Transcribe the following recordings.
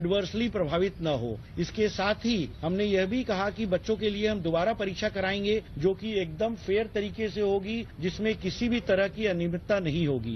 Adversely प्रभावित न हो। इसके साथ ही हमने यह भी कहा कि बच्चों के लिए हम दोबारा परीक्षा कराएंगे जो कि एकदम फेयर तरीके से होगी, जिसमें किसी भी तरह की अनियमितता नहीं होगी।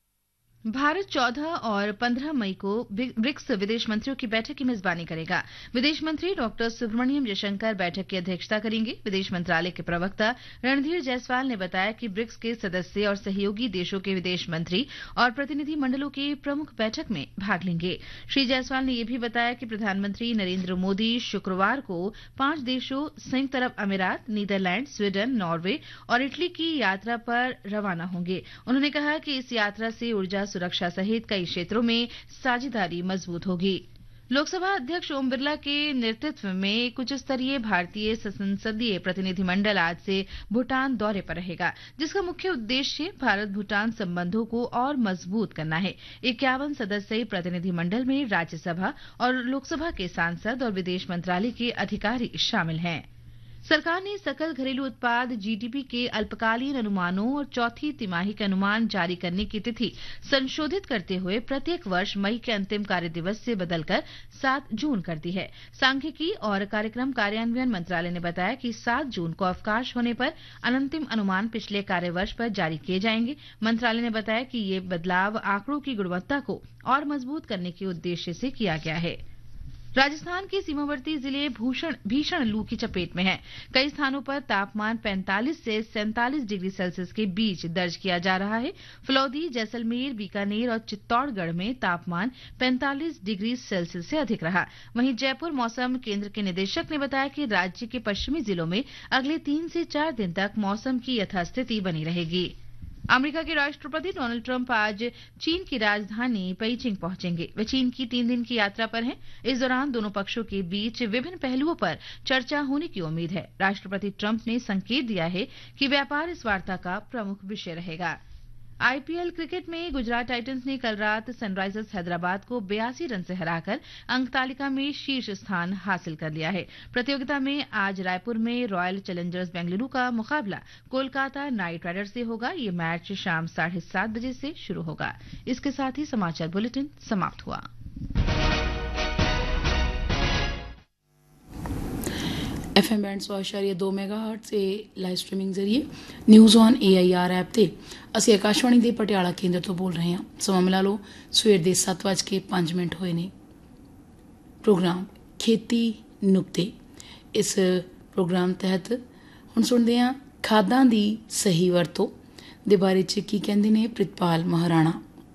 भारत 14 और 15 मई को ब्रिक्स विदेश मंत्रियों की बैठक की मेजबानी करेगा। विदेश मंत्री डॉक्टर सुब्रमण्यम जयशंकर बैठक की अध्यक्षता करेंगे। विदेश मंत्रालय के प्रवक्ता रणधीर जायसवाल ने बताया कि ब्रिक्स के सदस्य और सहयोगी देशों के विदेश मंत्री और प्रतिनिधि मंडलों की प्रमुख बैठक में भाग लेंगे। श्री जायसवाल ने यह भी बताया कि प्रधानमंत्री नरेंद्र मोदी शुक्रवार को 5 देशों संयुक्त अरब अमीरात, नीदरलैंड, स्वीडन, नॉर्वे और इटली की यात्रा पर रवाना होंगे। उन्होंने कहा कि इस यात्रा से ऊर्जा सुरक्षा सहित कई क्षेत्रों में साझेदारी मजबूत होगी। लोकसभा अध्यक्ष ओम बिरला के नेतृत्व में कुछ स्तरीय भारतीय संसदीय प्रतिनिधिमंडल आज से भूटान दौरे पर रहेगा, जिसका मुख्य उद्देश्य भारत भूटान संबंधों को और मजबूत करना है। 51 सदस्यीय प्रतिनिधिमंडल में राज्यसभा और लोकसभा के सांसद और विदेश मंत्रालय के अधिकारी शामिल हैं। सरकार ने सकल घरेलू उत्पाद जीडीपी के अल्पकालीन अनुमानों और चौथी तिमाही के अनुमान जारी करने की तिथि संशोधित करते हुए प्रत्येक वर्ष मई के अंतिम कार्य दिवस से बदलकर 7 जून कर दी है। सांख्यिकी और कार्यक्रम कार्यान्वयन मंत्रालय ने बताया कि 7 जून को अवकाश होने पर अंतिम अनुमान पिछले कार्यवर्ष पर जारी किए जाएंगे। मंत्रालय ने बताया कि ये बदलाव आंकड़ों की गुणवत्ता को और मजबूत करने के उद्देश्य से किया गया है। राजस्थान के सीमावर्ती जिले भीषण लू की चपेट में हैं। कई स्थानों पर तापमान 45 से 47 डिग्री सेल्सियस के बीच दर्ज किया जा रहा है। फलौदी, जैसलमेर, बीकानेर और चित्तौड़गढ़ में तापमान 45 डिग्री सेल्सियस से अधिक रहा। वहीं जयपुर मौसम केंद्र के निदेशक ने बताया कि राज्य के पश्चिमी जिलों में अगले 3 से 4 दिन तक मौसम की यथास्थिति बनी रहेगी। अमेरिका के राष्ट्रपति डोनाल्ड ट्रंप आज चीन की राजधानी पेइचिंग पहुंचेंगे। वे चीन की 3 दिन की यात्रा पर हैं। इस दौरान दोनों पक्षों के बीच विभिन्न पहलुओं पर चर्चा होने की उम्मीद है। राष्ट्रपति ट्रंप ने संकेत दिया है कि व्यापार इस वार्ता का प्रमुख विषय रहेगा। आईपीएल क्रिकेट में गुजरात टाइटंस ने कल रात सनराइजर्स हैदराबाद को 82 रन से हराकर अंक तालिका में शीर्ष स्थान हासिल कर लिया है। प्रतियोगिता में आज रायपुर में रॉयल चैलेंजर्स बेंगलुरु का मुकाबला कोलकाता नाइट राइडर्स से होगा। ये मैच शाम 7:30 बजे से शुरू होगा। इसके साथ ही समाचार बुलेटिन समाप्त हुआ। FM बैंड 100.2 मेगाहर्ट्ज से ਲਾਈਵ ਸਟ੍ਰੀਮਿੰਗ ਜ਼ਰੀਏ ਨਿਊਜ਼ ਔਨ AIR ਐਪ ਤੇ ਅਸੀਂ ਆਕਾਸ਼ਵਾਣੀ ਦੇ ਪਟਿਆਲਾ ਕੇਂਦਰ ਤੋਂ ਬੋਲ ਰਹੇ ਹਾਂ। ਸਮਾਂ ਮਿਲਾ ਲਓ ਸਵੇਰ ਦੇ 7:05 ਹੋਏ ਨੇ। ਪ੍ਰੋਗਰਾਮ ਖੇਤੀ ਨੁਕਤੇ। ਇਸ ਪ੍ਰੋਗਰਾਮ ਤਹਿਤ ਹੁਣ ਸੁਣਦੇ ਹਾਂ ਖਾਦਾਂ ਦੀ ਸਹੀ ਵਰਤੋਂ ਦੇ ਬਾਰੇ ਚ ਕੀ ਕਹਿੰਦੇ ਨੇ ਪ੍ਰਿਤਪਾਲ ਮਹਾਰਾਣਾ।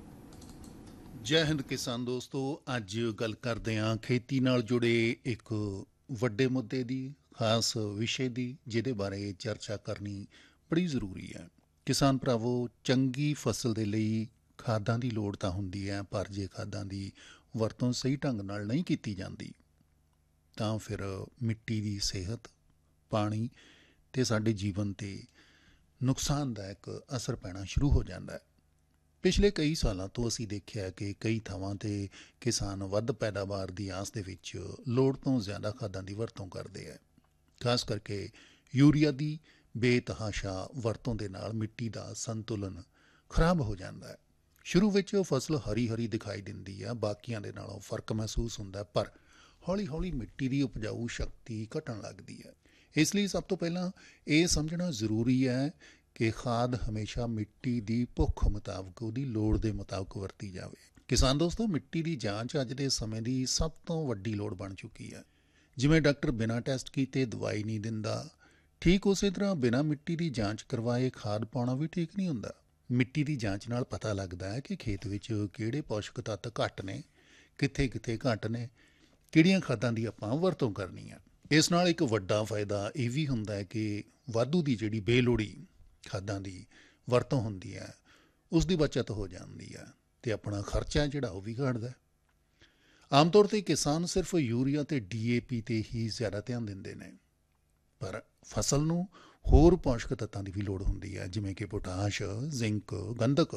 ਜੈ ਹਿੰਦ ਕਿਸਾਨ ਦੋਸਤੋ, ਅੱਜ ਗੱਲ ਕਰਦੇ ਹਾਂ ਖੇਤੀ ਨਾਲ ਜੁੜੇ ਇੱਕ ਵੱਡੇ ਮੁੱਦੇ ਦੀ, ਖਾਸ ਵਿਸ਼ੇ ਦੀ, ਜਿਹਦੇ ਬਾਰੇ ਚਰਚਾ ਕਰਨੀ ਬੜੀ ਜ਼ਰੂਰੀ ਹੈ। ਕਿਸਾਨ ਭਰਾਵੋ, ਚੰਗੀ ਫਸਲ ਦੇ ਲਈ ਖਾਦਾਂ ਦੀ ਲੋੜ ਤਾਂ ਹੁੰਦੀ ਹੈ, ਪਰ ਜੇ ਖਾਦਾਂ ਦੀ ਵਰਤੋਂ ਸਹੀ ਢੰਗ ਨਾਲ ਨਹੀਂ ਕੀਤੀ ਜਾਂਦੀ ਤਾਂ ਫਿਰ ਮਿੱਟੀ ਦੀ ਸਿਹਤ, ਪਾਣੀ ਅਤੇ ਸਾਡੇ ਜੀਵਨ 'ਤੇ ਨੁਕਸਾਨਦਾਇਕ ਅਸਰ ਪੈਣਾ ਸ਼ੁਰੂ ਹੋ ਜਾਂਦਾ ਹੈ। ਪਿਛਲੇ ਕਈ ਸਾਲਾਂ ਤੋਂ ਅਸੀਂ ਦੇਖਿਆ ਕਿ ਕਈ ਥਾਵਾਂ 'ਤੇ ਕਿਸਾਨ ਵੱਧ ਪੈਦਾਵਾਰ ਦੀ ਆਸ ਦੇ ਵਿੱਚ ਲੋੜ ਤੋਂ ਜ਼ਿਆਦਾ ਖਾਦਾਂ ਦੀ ਵਰਤੋਂ ਕਰਦੇ ਹੈ। ਖਾਸ ਕਰਕੇ ਯੂਰੀਆ ਦੀ ਬੇਤਹਾਸ਼ਾ ਵਰਤੋਂ ਦੇ ਨਾਲ ਮਿੱਟੀ ਦਾ ਸੰਤੁਲਨ ਖਰਾਬ ਹੋ ਜਾਂਦਾ ਹੈ। ਸ਼ੁਰੂ ਵਿੱਚ ਫਸਲ ਹਰੀ ਹਰੀ ਦਿਖਾਈ ਦਿੰਦੀ ਹੈ, ਬਾਕੀਆਂ ਦੇ ਨਾਲੋਂ ਫਰਕ ਮਹਿਸੂਸ ਹੁੰਦਾ, ਪਰ ਹੌਲੀ ਹੌਲੀ ਮਿੱਟੀ ਦੀ ਉਪਜਾਊ ਸ਼ਕਤੀ ਘਟਣ ਲੱਗਦੀ ਹੈ। ਇਸ ਲਈ ਸਭ ਤੋਂ ਪਹਿਲਾਂ ਇਹ ਸਮਝਣਾ ਜ਼ਰੂਰੀ ਹੈ ਕਿ ਖਾਦ ਹਮੇਸ਼ਾ ਮਿੱਟੀ ਦੀ ਭੁੱਖ ਮੁਤਾਬਕ, ਉਹਦੀ ਲੋੜ ਦੇ ਮੁਤਾਬਕ ਵਰਤੀ ਜਾਵੇ। ਕਿਸਾਨ ਦੋਸਤੋ, ਮਿੱਟੀ ਦੀ ਜਾਂਚ ਅੱਜ ਦੇ ਸਮੇਂ ਦੀ ਸਭ ਤੋਂ ਵੱਡੀ ਲੋੜ ਬਣ ਚੁੱਕੀ ਹੈ। ਜਿਵੇਂ ਡਾਕਟਰ ਬਿਨਾਂ ਟੈਸਟ ਕੀਤੇ ਦਵਾਈ ਨਹੀਂ ਦਿੰਦਾ, ਠੀਕ ਉਸੇ ਤਰ੍ਹਾਂ ਬਿਨਾਂ ਮਿੱਟੀ ਦੀ ਜਾਂਚ ਕਰਵਾਏ ਖਾਦ ਪਾਉਣਾ ਵੀ ਠੀਕ ਨਹੀਂ ਹੁੰਦਾ। ਮਿੱਟੀ ਦੀ ਜਾਂਚ ਨਾਲ ਪਤਾ ਲੱਗਦਾ ਹੈ ਕਿ ਖੇਤ ਵਿੱਚ ਕਿਹੜੇ ਪੋਸ਼ਕ ਤੱਤ ਘੱਟ ਨੇ, ਕਿੱਥੇ ਕਿੱਥੇ ਘੱਟ ਨੇ, ਕਿਹੜੀਆਂ ਖਾਦਾਂ ਦੀ ਆਪਾਂ ਵਰਤੋਂ ਕਰਨੀ ਹੈ। ਇਸ ਨਾਲ ਇੱਕ ਵੱਡਾ ਫਾਇਦਾ ਇਹ ਵੀ ਹੁੰਦਾ ਹੈ ਕਿ ਵਾਧੂ ਦੀ ਜਿਹੜੀ ਬੇਲੋੜੀ ਖਾਦਾਂ ਦੀ ਵਰਤੋਂ ਹੁੰਦੀ ਹੈ ਉਸ ਦੀ ਬੱਚਤ ਹੋ ਜਾਂਦੀ ਹੈ ਅਤੇ ਆਪਣਾ ਖਰਚਾ ਜਿਹੜਾ ਉਹ ਵੀ ਘਟਦਾ। ਆਮ ਤੌਰ 'ਤੇ ਕਿਸਾਨ ਸਿਰਫ ਯੂਰੀਆ ਅਤੇ DAP 'ਤੇ ਹੀ ਜ਼ਿਆਦਾ ਧਿਆਨ ਦਿੰਦੇ ਨੇ, ਪਰ ਫਸਲ ਨੂੰ ਹੋਰ ਪੌਸ਼ਕ ਤੱਤਾਂ ਦੀ ਵੀ ਲੋੜ ਹੁੰਦੀ ਹੈ, ਜਿਵੇਂ ਕਿ ਪੋਟਾਸ਼, ਜ਼ਿੰਕ, ਗੰਧਕ।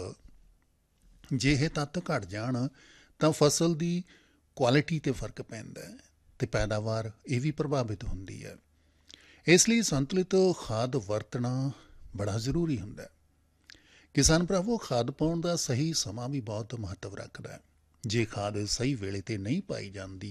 ਜੇ ਇਹ ਤੱਤ ਘੱਟ ਜਾਣ ਤਾਂ ਫਸਲ ਦੀ ਕੁਆਲਿਟੀ 'ਤੇ ਫਰਕ ਪੈਂਦਾ ਹੈ ਅਤੇ ਪੈਦਾਵਾਰ ਇਹ ਵੀ ਪ੍ਰਭਾਵਿਤ ਹੁੰਦੀ ਹੈ। ਇਸ ਲਈ ਸੰਤੁਲਿਤ ਖਾਦ ਵਰਤਣਾ ਬੜਾ ਜ਼ਰੂਰੀ ਹੁੰਦਾ ਹੈ। ਕਿਸਾਨ ਭਰਾਵੋ, ਖਾਦ ਪਾਉਣ ਦਾ ਸਹੀ ਸਮਾਂ ਵੀ ਬਹੁਤ ਮਹੱਤਵ ਰੱਖਦਾ ਹੈ। ਜੇ ਖਾਦ ਸਹੀ ਵੇਲੇ ਤੇ ਨਹੀਂ ਪਾਈ ਜਾਂਦੀ